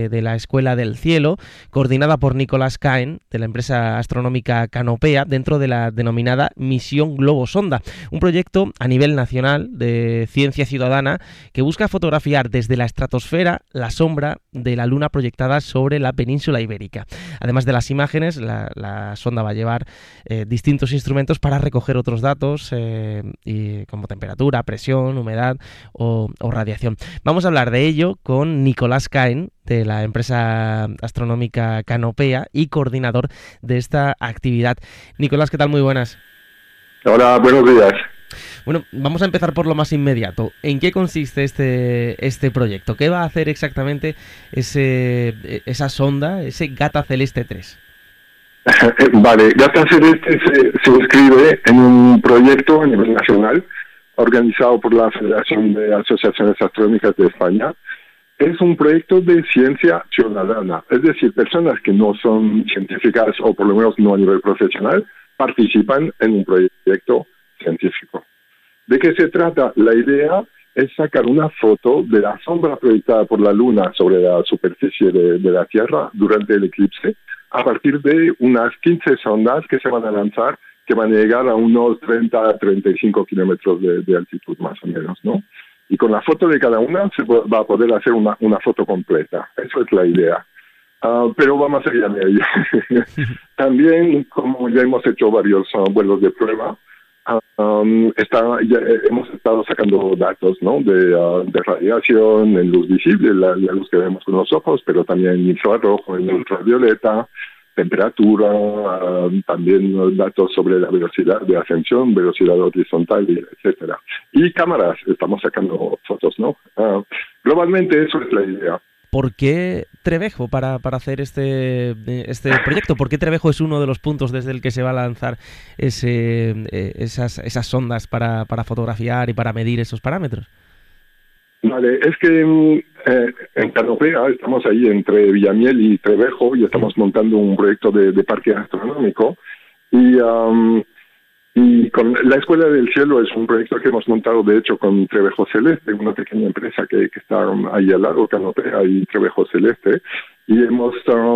de la Escuela del Cielo, coordinada por Nicolás Caen, de la empresa astronómica Canopea, dentro de la denominada Misión Globo Sonda, un proyecto a nivel nacional de ciencia ciudadana que busca fotografiar desde la estratosfera la sombra de la Luna proyectada sobre la península ibérica. Además de las imágenes, la sonda va a llevar distintos instrumentos para recoger otros datos, como temperatura, presión, humedad o radiación. Vamos a hablar de ello con Nicolás Caen, de la empresa astronómica Canopea y coordinador de esta actividad. Nicolás, ¿qué tal? Muy buenas. Hola, buenos días. Bueno, vamos a empezar por lo más inmediato. ¿En qué consiste este proyecto? ¿Qué va a hacer exactamente esa sonda, ese Gata Celeste 3? Vale, Gata Celeste se inscribe en un proyecto a nivel nacional organizado por la Federación de Asociaciones Astronómicas de España. Es un proyecto de ciencia ciudadana, es decir, personas que no son científicas o por lo menos no a nivel profesional participan en un proyecto científico. ¿De qué se trata? La idea es sacar una foto de la sombra proyectada por la Luna sobre la superficie de la Tierra durante el eclipse a partir de unas 15 sondas que se van a lanzar, que van a llegar a unos 30 a 35 kilómetros de altitud más o menos, ¿no? Y con la foto de cada una se va a poder hacer una foto completa. Eso es la idea. Pero va más allá de ahí. También, como ya hemos hecho varios vuelos de prueba, hemos estado sacando datos, ¿no? de radiación en luz visible, la luz que vemos con los ojos, pero también en infrarrojo, en ultravioleta, temperatura, también datos sobre la velocidad de ascensión, velocidad horizontal, etcétera. Y cámaras, estamos sacando fotos, ¿no? Globalmente eso es la idea. ¿Por qué Trevejo para hacer este proyecto? ¿Por qué Trevejo es uno de los puntos desde el que se va a lanzar esas sondas para fotografiar y para medir esos parámetros? Vale, es que en Canopea estamos ahí entre Villamiel y Trevejo y estamos montando un proyecto de parque astronómico y con la Escuela del Cielo es un proyecto que hemos montado de hecho con Trevejo Celeste, una pequeña empresa que está ahí al lado, Canopea y Trevejo Celeste, y hemos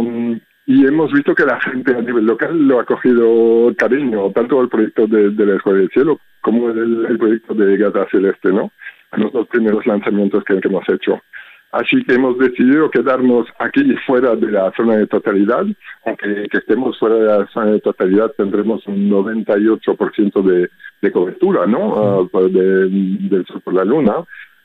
visto que la gente a nivel local lo ha cogido cariño, tanto el proyecto de la Escuela del Cielo como el proyecto de Gata Celeste, ¿no? En los dos primeros lanzamientos que hemos hecho. Así que hemos decidido quedarnos aquí fuera de la zona de totalidad, aunque que estemos fuera de la zona de totalidad tendremos un 98% de cobertura, ¿no? Del Sol por la Luna.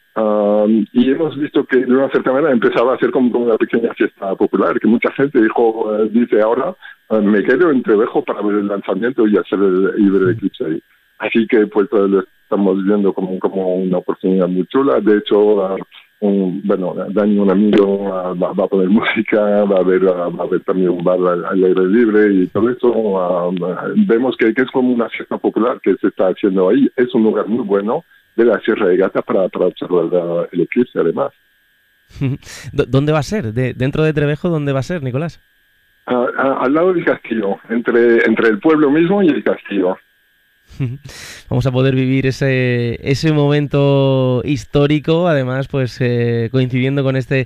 Y hemos visto que de una cierta manera empezaba a ser como una pequeña fiesta popular, que mucha gente dice ahora, me quedo en Trevejo para ver el lanzamiento y ver el eclipse ahí. Así que pues lo estamos viendo como una oportunidad muy chula. De hecho, Dani, un amigo, va a poner música, va a haber también un bar al aire libre y todo eso. Vemos que es como una fiesta popular que se está haciendo ahí. Es un lugar muy bueno de la Sierra de Gata para observar el eclipse, además. ¿Dónde va a ser? ¿Dentro de Trevejo dónde va a ser, Nicolás? Al lado del castillo, entre el pueblo mismo y el castillo. Vamos a poder vivir ese momento histórico, además, pues coincidiendo con este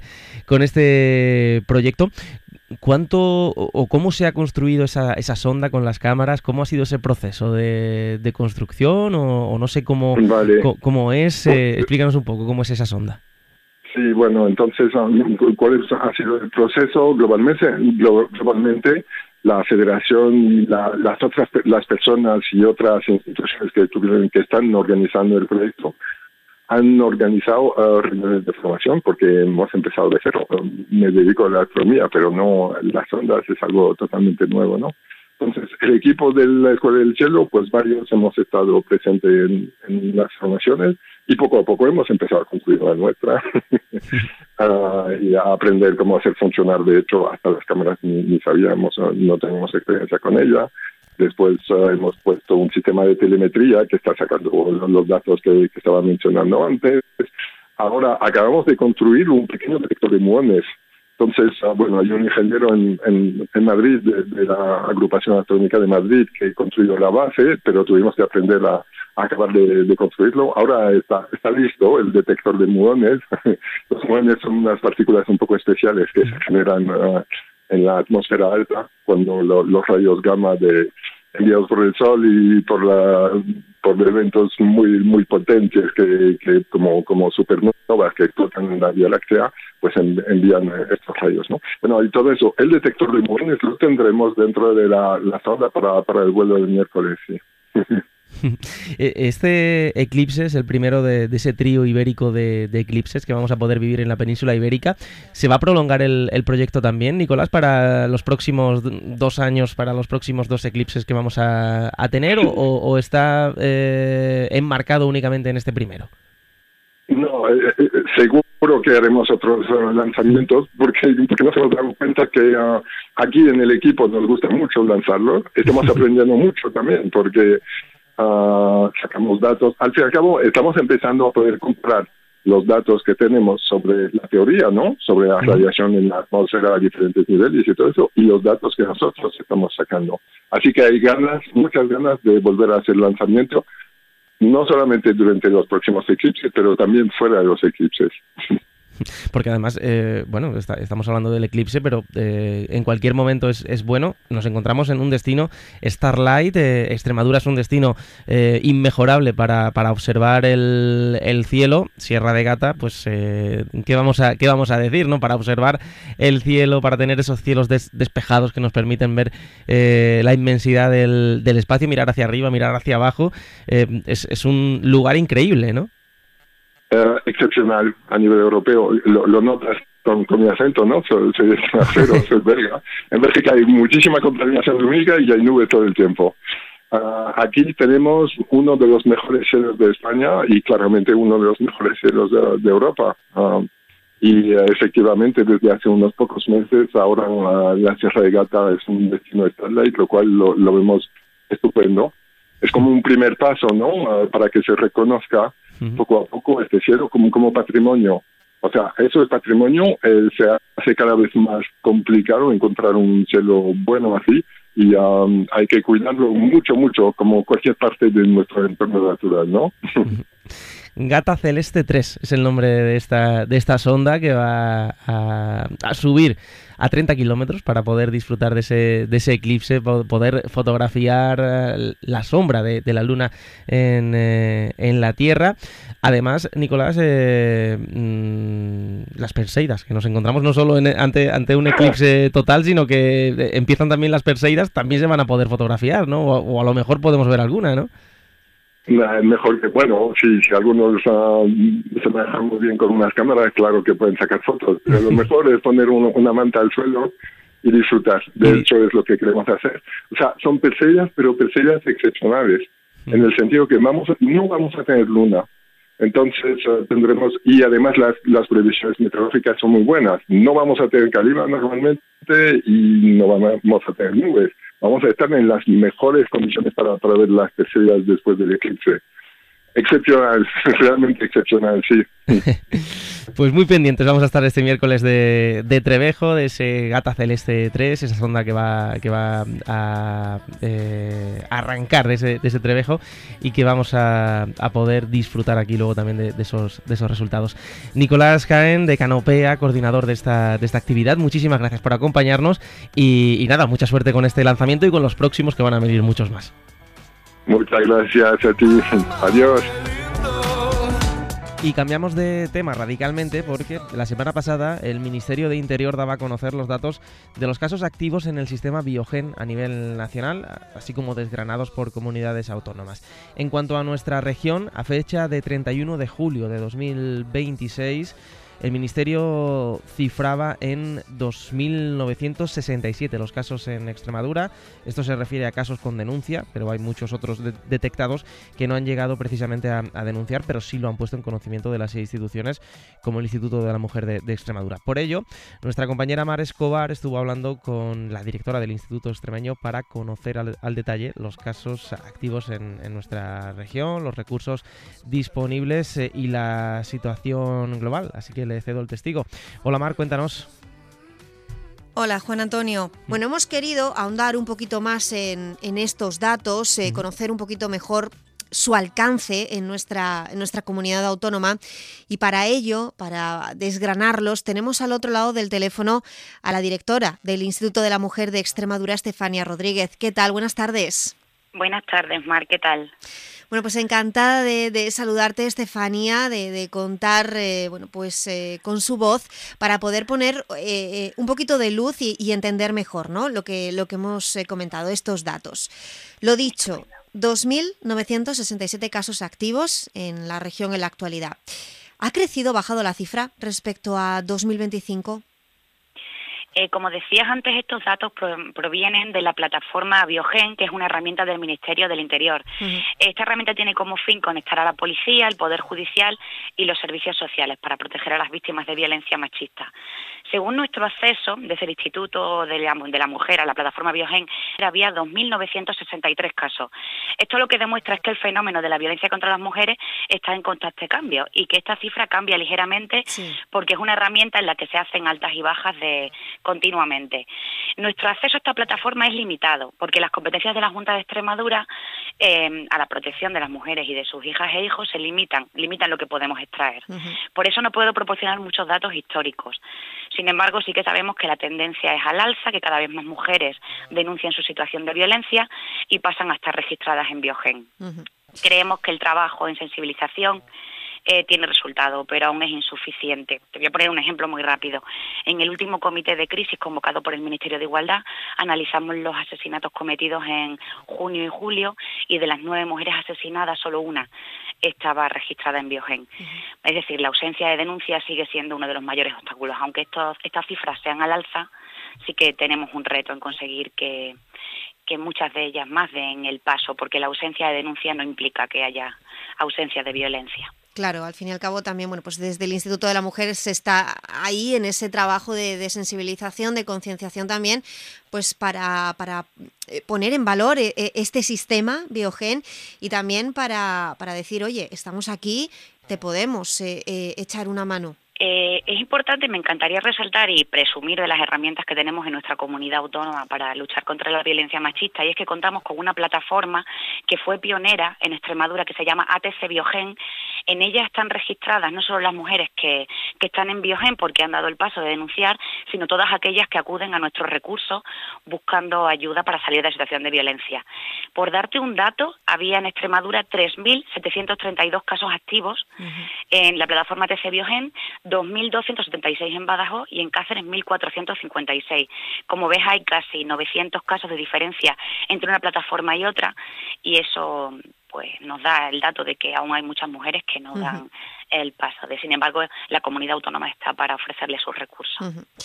proyecto. ¿Cuánto o cómo se ha construido esa sonda con las cámaras? ¿Cómo ha sido ese proceso de construcción? O no sé cómo es. Explícanos un poco cómo es esa sonda. Sí, bueno, entonces, ¿cuál ha sido el proceso globalmente? La federación y las personas y otras instituciones que están organizando el proyecto han organizado reuniones de formación porque hemos empezado de cero. Me dedico a la astronomía, pero no, las ondas es algo totalmente nuevo, ¿no? Entonces, el equipo de la Escuela del Cielo, pues varios hemos estado presentes en las formaciones y poco a poco hemos empezado a construir la nuestra y a aprender cómo hacer funcionar, de hecho, hasta las cámaras ni sabíamos, no tenemos experiencia con ella. Después hemos puesto un sistema de telemetría que está sacando los datos que estaba mencionando antes. Ahora acabamos de construir un pequeño detector de muones. Entonces, hay un ingeniero en Madrid, de la Agrupación Astronómica de Madrid, que construyó la base, pero tuvimos que aprender a acabar de construirlo. Ahora está listo el detector de muones. Los muones son unas partículas un poco especiales que se generan en la atmósfera alta cuando los rayos gamma enviados por el Sol y por eventos muy potentes que como supernovas que explotan en la Vía Láctea, pues envían estos rayos, ¿no? Bueno, y todo eso, el detector de muones lo tendremos dentro de la sonda para el vuelo del miércoles, sí. Este eclipse es el primero de ese trío ibérico de eclipses que vamos a poder vivir en la península ibérica. ¿Se va a prolongar el proyecto también, Nicolás, para los próximos 2 años, para los próximos 2 eclipses que vamos a tener, o está enmarcado únicamente en este primero? No, seguro que haremos otros lanzamientos porque nos hemos dado cuenta que aquí en el equipo nos gusta mucho lanzarlos. Estamos aprendiendo mucho también porque sacamos datos. Al fin y al cabo, estamos empezando a poder comparar los datos que tenemos sobre la teoría, ¿no? Sobre la radiación en la atmósfera a diferentes niveles y todo eso, y los datos que nosotros estamos sacando. Así que hay muchas ganas de volver a hacer lanzamiento, no solamente durante los próximos eclipses, pero también fuera de los eclipses. Porque además, estamos hablando del eclipse, pero en cualquier momento es bueno. Nos encontramos en un destino Starlight. Extremadura es un destino inmejorable para observar el cielo. Sierra de Gata, pues ¿qué vamos a decir, ¿no? Para observar el cielo, para tener esos cielos despejados que nos permiten ver la inmensidad del espacio, mirar hacia arriba, mirar hacia abajo. Es un lugar increíble, ¿no? Excepcional a nivel europeo. Lo notas con mi acento, ¿no? Soy extranjero, soy belga. En Bélgica hay muchísima contaminación lumínica y hay nubes todo el tiempo. Aquí tenemos uno de los mejores cielos de España y claramente uno de los mejores cielos de Europa. Y efectivamente desde hace unos pocos meses ahora la Sierra de Gata es un destino Starlight, lo cual lo vemos estupendo. Es como un primer paso, ¿no? Para que se reconozca poco a poco este cielo como patrimonio. O sea, eso es patrimonio, se hace cada vez más complicado encontrar un cielo bueno así y hay que cuidarlo mucho, como cualquier parte de nuestro entorno natural, ¿no? Gata Celeste 3 es el nombre de esta sonda que va a subir a 30 kilómetros para poder disfrutar de ese eclipse, poder fotografiar la sombra de la luna en la Tierra. Además, Nicolás, las Perseidas, que nos encontramos no solo ante un eclipse total, sino que empiezan también las Perseidas, también se van a poder fotografiar, ¿no? O a lo mejor podemos ver alguna, ¿no? Mejor que, bueno, si algunos se manejan muy bien con unas cámaras, claro que pueden sacar fotos, pero lo mejor es poner una manta al suelo y disfrutar. De hecho, es lo que queremos hacer. O sea, son Perseidas, pero Perseidas excepcionales, en el sentido que no vamos a tener luna. Entonces tendremos, y además las previsiones meteorológicas son muy buenas. No vamos a tener calima normalmente y no vamos a tener nubes. Vamos a estar en las mejores condiciones para ver las Perseidas después del eclipse. Excepcional, realmente excepcional, sí. Pues muy pendientes vamos a estar este miércoles de Trevejo, de ese Gata Celeste 3, esa sonda que va a arrancar de ese Trevejo y que vamos a poder disfrutar aquí luego también de esos resultados. Nicolás Jaén, de Canopea, coordinador de esta actividad, muchísimas gracias por acompañarnos y nada, mucha suerte con este lanzamiento y con los próximos, que van a venir muchos más. Muchas gracias a ti. Adiós. Y cambiamos de tema radicalmente porque la semana pasada el Ministerio de Interior daba a conocer los datos de los casos activos en el sistema Biogen a nivel nacional, así como desgranados por comunidades autónomas. En cuanto a nuestra región, a fecha de 31 de julio de 2026, el Ministerio cifraba en 2.967 los casos en Extremadura. Esto se refiere a casos con denuncia, pero hay muchos otros detectados que no han llegado precisamente a denunciar, pero sí lo han puesto en conocimiento de las instituciones, como el Instituto de la Mujer de Extremadura. Por ello, nuestra compañera Mar Escobar estuvo hablando con la directora del Instituto Extremeño para conocer al detalle los casos activos en nuestra región, los recursos disponibles y la situación global. Así que le cedo el testigo. Hola Mar, cuéntanos. Hola Juan Antonio. Bueno, hemos querido ahondar un poquito más en estos datos, conocer un poquito mejor su alcance en nuestra comunidad autónoma, y para ello, para desgranarlos, tenemos al otro lado del teléfono a la directora del Instituto de la Mujer de Extremadura, Estefanía Rodríguez. ¿Qué tal? Buenas tardes. Buenas tardes, Mar, ¿qué tal? Bueno, pues encantada de saludarte, Estefanía, de contar con su voz para poder poner un poquito de luz y entender mejor, ¿no?, lo que hemos comentado, estos datos. Lo dicho, 2.967 casos activos en la región en la actualidad. ¿Ha crecido, bajado la cifra respecto a 2025? Como decías antes, estos datos provienen de la plataforma Biogen, que es una herramienta del Ministerio del Interior. Uh-huh. Esta herramienta tiene como fin conectar a la policía, el Poder Judicial y los servicios sociales para proteger a las víctimas de violencia machista. Según nuestro acceso desde el Instituto de la Mujer a la plataforma Biogen, había 2.963 casos. Esto lo que demuestra es que el fenómeno de la violencia contra las mujeres está en constante cambio y que esta cifra cambia ligeramente, porque es una herramienta en la que se hacen altas y bajas continuamente. Nuestro acceso a esta plataforma es limitado, porque las competencias de la Junta de Extremadura a la protección de las mujeres y de sus hijas e hijos se limitan lo que podemos extraer. Uh-huh. Por eso no puedo proporcionar muchos datos históricos. Sin embargo, sí que sabemos que la tendencia es al alza, que cada vez más mujeres denuncian su situación de violencia y pasan a estar registradas en Biogen. Uh-huh. Creemos que el trabajo en sensibilización tiene resultado, pero aún es insuficiente. Te voy a poner un ejemplo muy rápido. En el último comité de crisis convocado por el Ministerio de Igualdad, analizamos los asesinatos cometidos en junio y julio, y de las 9 mujeres asesinadas, solo una estaba registrada en Biogen. Uh-huh. Es decir, la ausencia de denuncia sigue siendo uno de los mayores obstáculos. Aunque estas cifras sean al alza, sí que tenemos un reto en conseguir que muchas de ellas más den el paso, porque la ausencia de denuncia no implica que haya ausencia de violencia. Claro, al fin y al cabo también, pues desde el Instituto de la Mujer se está ahí en ese trabajo de sensibilización, de concienciación también, pues para poner en valor este sistema Biogen, y también para decir, oye, estamos aquí, te podemos echar una mano. Es importante, me encantaría resaltar y presumir de las herramientas que tenemos en nuestra comunidad autónoma para luchar contra la violencia machista, y es que contamos con una plataforma que fue pionera en Extremadura, que se llama ATC Biogen. En ella están registradas no solo las mujeres que están en Biogen porque han dado el paso de denunciar, sino todas aquellas que acuden a nuestros recursos buscando ayuda para salir de la situación de violencia. Por darte un dato, había en Extremadura 3.732 casos activos en la plataforma ATC Biogen, 2.276 en Badajoz y en Cáceres 1.456. Como ves, hay casi 900 casos de diferencia entre una plataforma y otra, y eso pues nos da el dato de que aún hay muchas mujeres que no dan el paso. Sin embargo, la comunidad autónoma está para ofrecerles sus recursos.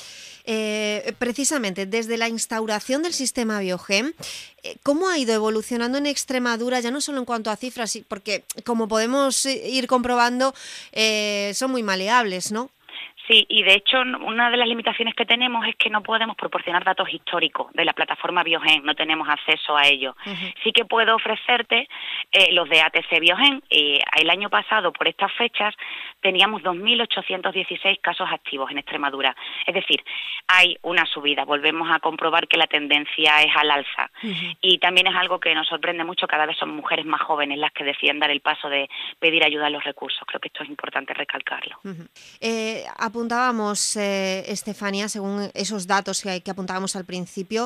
Precisamente, desde la instauración del sistema Biogen, ¿cómo ha ido evolucionando en Extremadura, ya no solo en cuanto a cifras, porque como podemos ir comprobando, son muy maleables, ¿no? Sí, y de hecho una de las limitaciones que tenemos es que no podemos proporcionar datos históricos de la plataforma Biogen, no tenemos acceso a ello. Uh-huh. Sí que puedo ofrecerte los de ATC Biogen. El año pasado, por estas fechas, teníamos 2.816 casos activos en Extremadura. Es decir, hay una subida, volvemos a comprobar que la tendencia es al alza. Uh-huh. Y también es algo que nos sorprende mucho, cada vez son mujeres más jóvenes las que deciden dar el paso de pedir ayuda a los recursos. Creo que esto es importante recalcarlo. Uh-huh. Apuntábamos, Estefanía, según esos datos que apuntábamos al principio,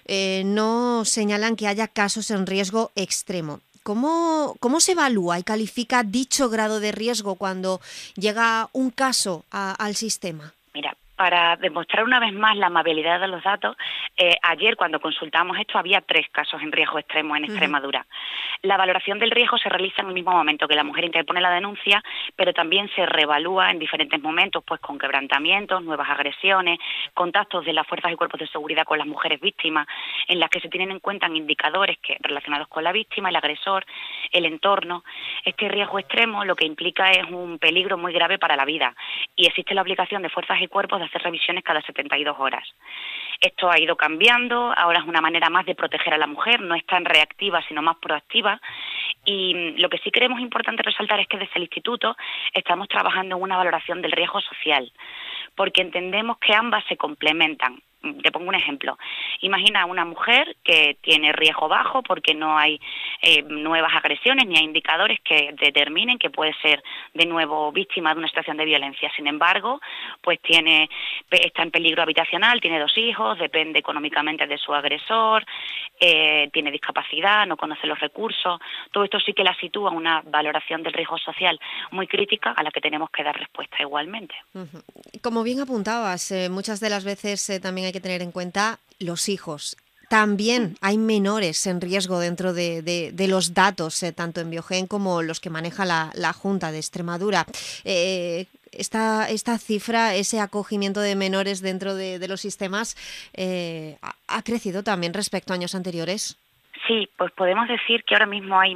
no señalan que haya casos en riesgo extremo. ¿Cómo se evalúa y califica dicho grado de riesgo cuando llega un caso al sistema? Mira, para demostrar una vez más la amabilidad de los datos, ayer cuando consultamos esto había 3 casos en riesgo extremo en Extremadura. La valoración del riesgo se realiza en el mismo momento que la mujer interpone la denuncia, pero también se reevalúa en diferentes momentos, pues con quebrantamientos, nuevas agresiones, contactos de las fuerzas y cuerpos de seguridad con las mujeres víctimas, en las que se tienen en cuenta indicadores relacionados con la víctima, el agresor, el entorno. Este riesgo extremo lo que implica es un peligro muy grave para la vida, y existe la obligación de fuerzas y cuerpos de hacer revisiones cada 72 horas. Esto ha ido cambiando, ahora es una manera más de proteger a la mujer, no es tan reactiva sino más proactiva, Y lo que sí creemos importante resaltar es que desde el Instituto estamos trabajando en una valoración del riesgo social, porque entendemos que ambas se complementan. Te pongo un ejemplo. Imagina una mujer que tiene riesgo bajo porque no hay nuevas agresiones ni hay indicadores que determinen que puede ser de nuevo víctima de una situación de violencia. Sin embargo, pues está en peligro habitacional, tiene 2 hijos, depende económicamente de su agresor, tiene discapacidad, no conoce los recursos. Todo esto sí que la sitúa en una valoración del riesgo social muy crítica a la que tenemos que dar respuesta igualmente. Como bien apuntabas, muchas de las veces también hay que tener en cuenta los hijos. También hay menores en riesgo dentro de los datos, tanto en Biogen como los que maneja la Junta de Extremadura. Esta cifra, ese acogimiento de menores dentro de los sistemas, ¿ha crecido también respecto a años anteriores? Sí, pues podemos decir que ahora mismo hay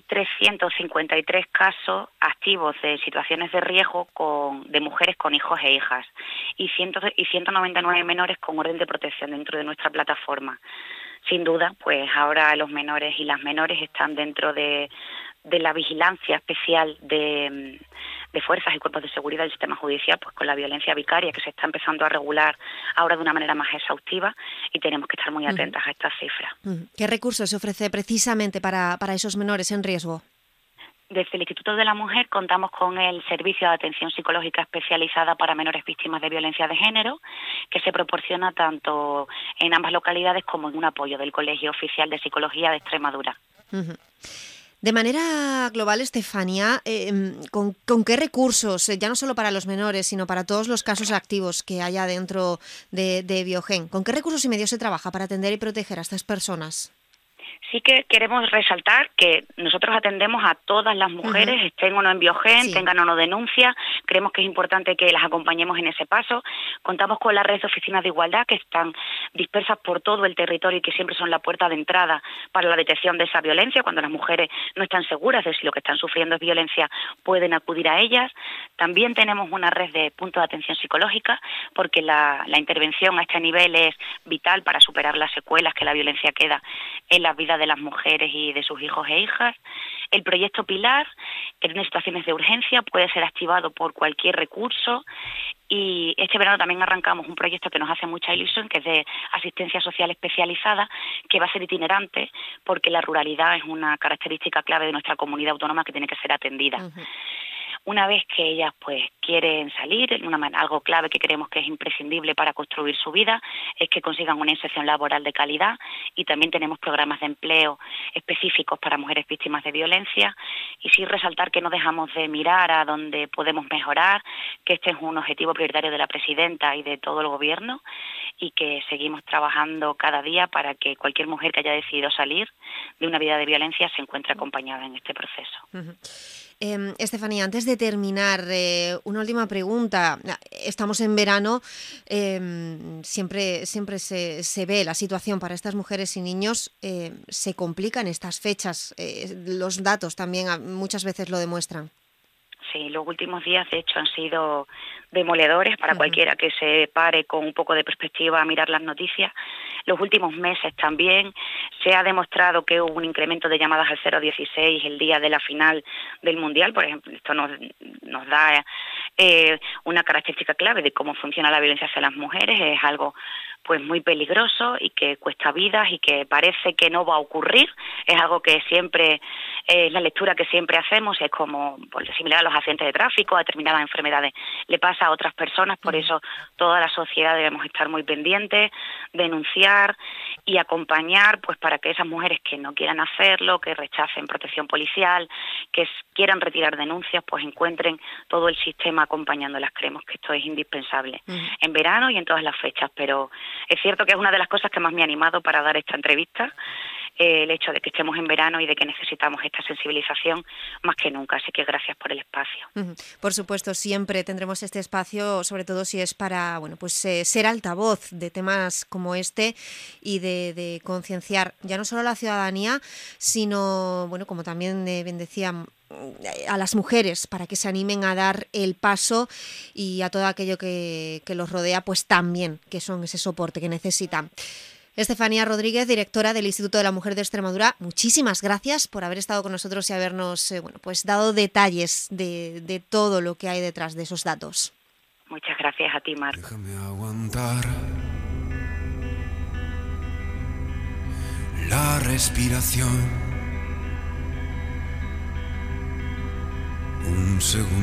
1.353 casos activos de situaciones de riesgo de mujeres con hijos e hijas y 199 menores con orden de protección dentro de nuestra plataforma. Sin duda, pues ahora los menores y las menores están dentro de la vigilancia especial de fuerzas y cuerpos de seguridad del sistema judicial, pues con la violencia vicaria que se está empezando a regular ahora de una manera más exhaustiva, y tenemos que estar muy atentas a estas cifras. ¿Qué recursos se ofrece precisamente para esos menores en riesgo? Desde el Instituto de la Mujer contamos con el Servicio de Atención Psicológica Especializada para Menores Víctimas de Violencia de Género, que se proporciona tanto en ambas localidades como en un apoyo del Colegio Oficial de Psicología de Extremadura. De manera global, Estefanía, ¿con qué recursos, ya no solo para los menores, sino para todos los casos activos que haya dentro de Biogen, con qué recursos y medios se trabaja para atender y proteger a estas personas? Sí que queremos resaltar que nosotros atendemos a todas las mujeres, estén o no en Biogen, tengan o no denuncia. Creemos que es importante que las acompañemos en ese paso. Contamos con la red de oficinas de igualdad que están dispersas por todo el territorio y que siempre son la puerta de entrada para la detección de esa violencia. Cuando las mujeres no están seguras de si lo que están sufriendo es violencia, pueden acudir a ellas. También tenemos una red de puntos de atención psicológica, porque la intervención a este nivel es vital para superar las secuelas que la violencia queda en las vidas de las mujeres y de sus hijos e hijas. El proyecto Pilar, que en situaciones de urgencia puede ser activado por cualquier recurso, y este verano también arrancamos un proyecto que nos hace mucha ilusión, que es de asistencia social especializada, que va a ser itinerante porque la ruralidad es una característica clave de nuestra comunidad autónoma que tiene que ser atendida. Una vez que ellas pues quieren salir, algo clave que creemos que es imprescindible para construir su vida es que consigan una inserción laboral de calidad, y también tenemos programas de empleo específicos para mujeres víctimas de violencia. Y sí resaltar que no dejamos de mirar a dónde podemos mejorar, que este es un objetivo prioritario de la presidenta y de todo el gobierno, y que seguimos trabajando cada día para que cualquier mujer que haya decidido salir de una vida de violencia se encuentre acompañada en este proceso. Estefanía, antes de terminar, una última pregunta. Estamos en verano, siempre se ve la situación para estas mujeres y niños, se complican estas fechas, los datos también muchas veces lo demuestran. Sí, los últimos días de hecho han sido demoledores para cualquiera que se pare con un poco de perspectiva a mirar las noticias. Los últimos meses también se ha demostrado que hubo un incremento de llamadas al 016 el día de la final del Mundial. Por ejemplo, esto nos da una característica clave de cómo funciona la violencia hacia las mujeres. Es algo pues muy peligroso y que cuesta vidas y que parece que no va a ocurrir. Es algo que siempre, la lectura que siempre hacemos es como similar a los accidentes de tráfico, a determinadas enfermedades le pasa a otras personas. Por eso toda la sociedad debemos estar muy pendientes, denunciar y acompañar, pues para que esas mujeres que no quieran hacerlo, que rechacen protección policial, que quieran retirar denuncias, pues encuentren todo el sistema acompañándolas. Creemos que esto es indispensable en verano y en todas las fechas, pero es cierto que es una de las cosas que más me ha animado para dar esta entrevista, el hecho de que estemos en verano y de que necesitamos esta sensibilización más que nunca. Así que gracias por el espacio. Por supuesto, siempre tendremos este espacio, sobre todo si es para ser altavoz de temas como este y de concienciar ya no solo a la ciudadanía, sino, como también bien decía, a las mujeres, para que se animen a dar el paso, y a todo aquello que los rodea, pues también, que son ese soporte que necesitan. Estefanía Rodríguez, directora del Instituto de la Mujer de Extremadura, muchísimas gracias por haber estado con nosotros y habernos pues dado detalles de todo lo que hay detrás de esos datos. Muchas gracias a ti, Mar. Déjame aguantar la respiración. Un segundo.